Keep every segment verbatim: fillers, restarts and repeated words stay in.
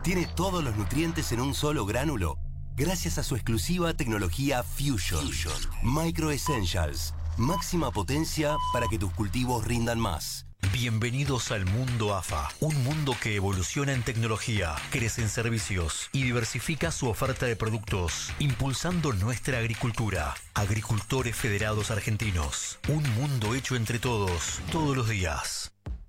tiene todos los nutrientes en un solo gránulo gracias a su exclusiva tecnología Fusion. Fusion. Micro Essentials. Máxima potencia para que tus cultivos rindan más. Bienvenidos al mundo A F A, un mundo que evoluciona en tecnología, crece en servicios y diversifica su oferta de productos, impulsando nuestra agricultura. Agricultores Federados Argentinos, un mundo hecho entre todos, todos los días.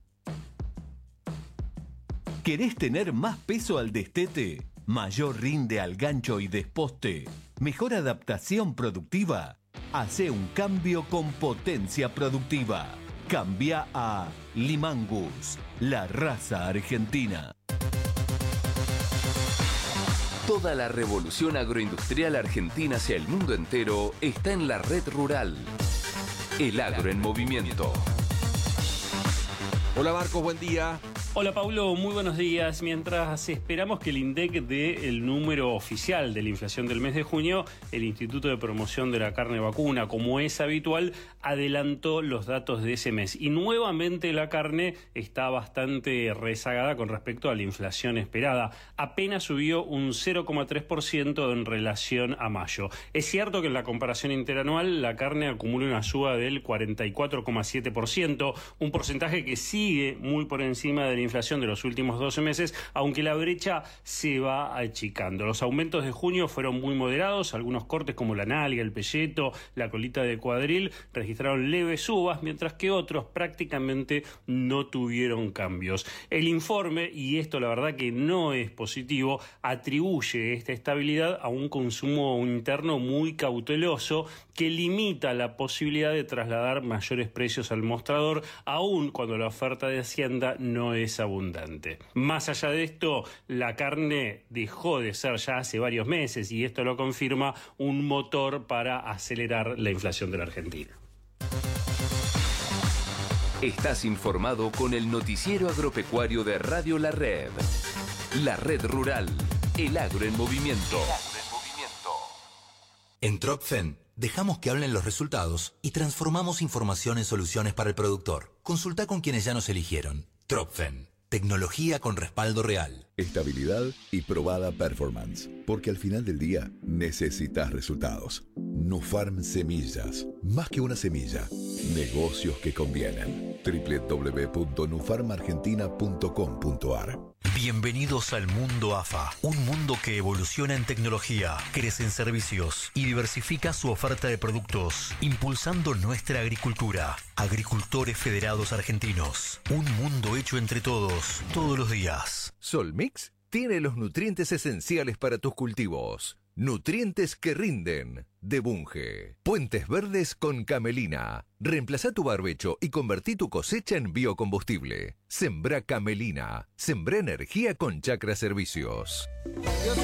¿Querés tener más peso al destete? ¿Mayor rinde al gancho y desposte? ¿Mejor adaptación productiva? Hacé un cambio con potencia productiva. Cambia a Limangus, la raza argentina. Toda la revolución agroindustrial argentina hacia el mundo entero está en la red rural. El agro en movimiento. Hola Marcos, buen día. Hola Paulo, muy buenos días. Mientras esperamos que el INDEC dé el número oficial de la inflación del mes de junio, el Instituto de Promoción de la Carne Vacuna, como es habitual, adelantó los datos de ese mes. Y nuevamente la carne está bastante rezagada con respecto a la inflación esperada. Apenas subió un cero coma tres por ciento en relación a mayo. Es cierto que en la comparación interanual la carne acumula una suba del cuarenta y cuatro coma siete por ciento, un porcentaje que sigue muy por encima de la inflación de los últimos doce meses, aunque la brecha se va achicando. Los aumentos de junio fueron muy moderados, algunos cortes como la nalga, el pelleto, la colita de cuadril registraron leves subas, mientras que otros prácticamente no tuvieron cambios. El informe, y esto la verdad que no es positivo, atribuye esta estabilidad a un consumo interno muy cauteloso que limita la posibilidad de trasladar mayores precios al mostrador, aun cuando la oferta de Hacienda no es abundante. Más allá de esto, la carne dejó de ser ya hace varios meses, y esto lo confirma, un motor para acelerar la inflación de la Argentina. Estás informado con el noticiero agropecuario de Radio La Red. La Red Rural. El agro en movimiento. En Tropfen, dejamos que hablen los resultados y transformamos información en soluciones para el productor. Consulta con quienes ya nos eligieron. Tropfen, tecnología con respaldo real. Estabilidad y probada performance. Porque al final del día necesitas resultados. Nufarm Semillas. Más que una semilla. Negocios que convienen. doble u doble u doble u punto nufarm argentina punto com punto a r. Bienvenidos al mundo A F A, un mundo que evoluciona en tecnología, crece en servicios y diversifica su oferta de productos, impulsando nuestra agricultura. Agricultores Federados Argentinos, un mundo hecho entre todos, todos los días. Solmix tiene los nutrientes esenciales para tus cultivos. Nutrientes que rinden, de Bunge. Puentes verdes con camelina. Reemplazá tu barbecho y convertí tu cosecha en biocombustible. Sembrá camelina. Sembrá energía con Chacra Servicios. Yo sé